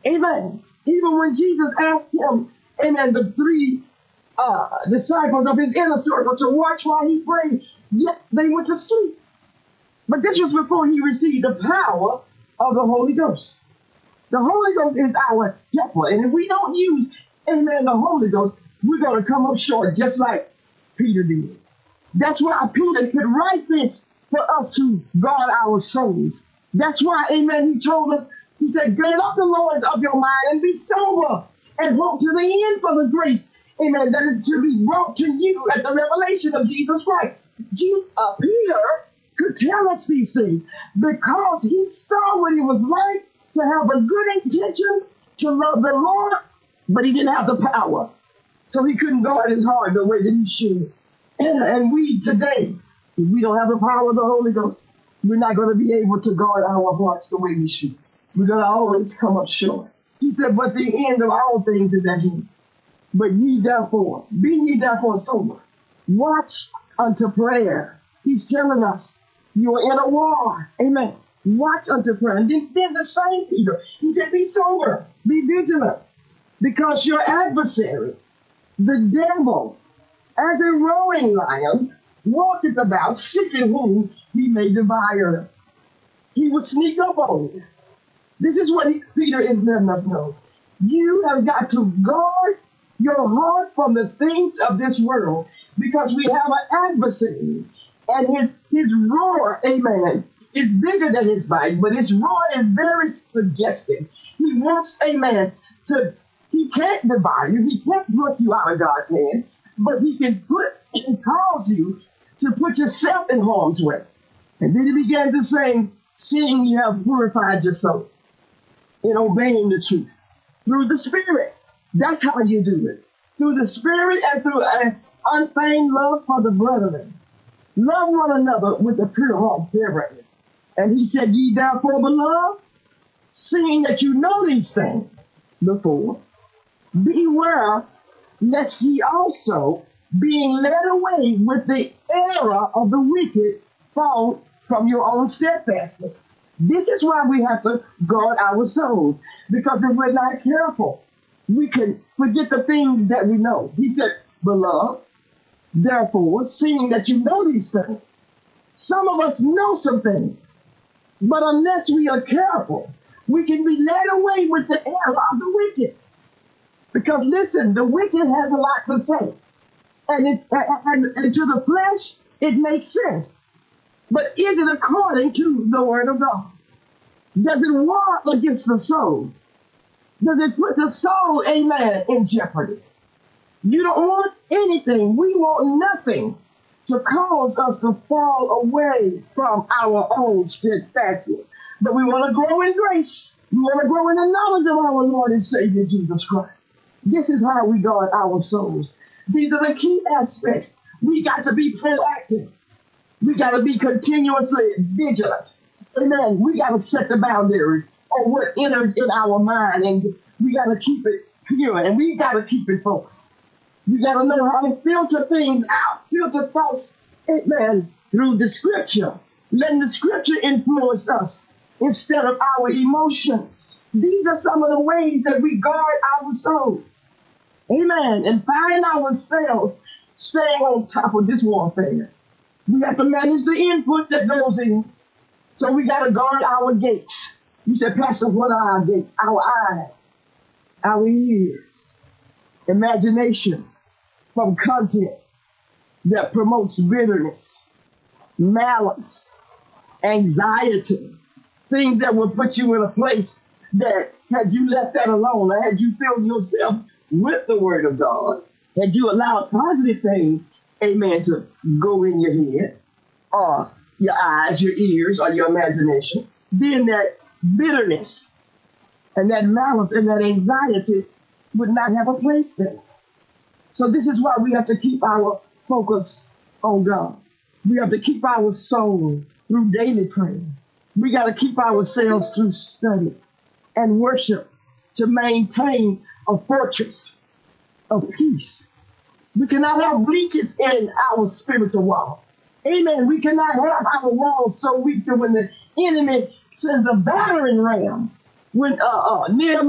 Amen. Even when Jesus asked him, amen, the three disciples of his inner circle to watch while he prayed, yet they went to sleep. But this was before he received the power of the Holy Ghost. The Holy Ghost is our helper. And if we don't use, amen, the Holy Ghost, we're going to come up short just like Peter did. That's why Peter could write this for us to guard our souls. That's why, amen, he told us, he said, gird up the loins of your mind and be sober and hope to the end for the grace, amen, that is to be brought to you at the revelation of Jesus Christ. Peter could tell us these things because he saw what it was like to have a good intention to love the Lord, but he didn't have the power. So he couldn't guard his heart the way that he should. And we today, if we don't have the power of the Holy Ghost, we're not going to be able to guard our hearts the way we should. We're going to always come up short. He said, but the end of all things is at hand. But be ye therefore sober. Watch unto prayer. He's telling us you're in a war. Amen. Watch unto prayer. And then the same Peter, he said, be sober, be vigilant, because your adversary, the devil, as a roaring lion, walketh about, seeking whom he may devour. He will sneak up on you. This is what Peter is letting us know. You have got to guard your heart from the things of this world, because we have an adversary, and his roar, amen, is bigger than his bite, but his roar is very suggestive. He wants, amen, he can't devour you, he can't pluck you out of God's hand, but he can cause you to put yourself in harm's way. And then he began to say, seeing you have purified your souls in obeying the truth through the Spirit. That's how you do it. Through the Spirit and through an unfeigned love for the brethren. Love one another with a pure heart fervently. And he said, ye therefore, beloved, seeing that you know these things before, beware lest ye also, being led away with the error of the wicked, fall from your own steadfastness. This is why we have to guard our souls, because if we're not careful, we can forget the things that we know. He said, beloved, therefore, seeing that you know these things. Some of us know some things, but unless we are careful, we can be led away with the error of the wicked. Because listen, the wicked has a lot to say. And to the flesh, it makes sense. But is it according to the word of God? Does it war against the soul? Does it put the soul, amen, in jeopardy? You don't want anything. We want nothing to cause us to fall away from our own steadfastness. But we want to grow in grace. We want to grow in the knowledge of our Lord and Savior, Jesus Christ. This is how we guard our souls. These are the key aspects. We got to be proactive. We got to be continuously vigilant. Amen. We got to set the boundaries on what enters in our mind, and we got to keep it pure, and we got to keep it focused. We got to know how to filter things out, filter thoughts, amen, through the scripture. Letting the scripture influence us instead of our emotions. These are some of the ways that we guard our souls. Amen. And find ourselves staying on top of this warfare. We have to manage the input that goes in. So we got to guard our gates. You said, Pastor, what are our gates? Our eyes, our ears, imagination from content that promotes bitterness, malice, anxiety, things that will put you in a place that had you left that alone, or had you filled yourself with the word of God, had you allowed positive things, amen, to go in your head, or your eyes, your ears, or your imagination, then that bitterness and that malice and that anxiety would not have a place there. So this is why we have to keep our focus on God. We have to keep our soul through daily prayer. We got to keep ourselves through study and worship to maintain a fortress of peace. We cannot have breaches in our spiritual wall. Amen. We cannot have our walls so weak that when the enemy sends a battering ram, when Nehemiah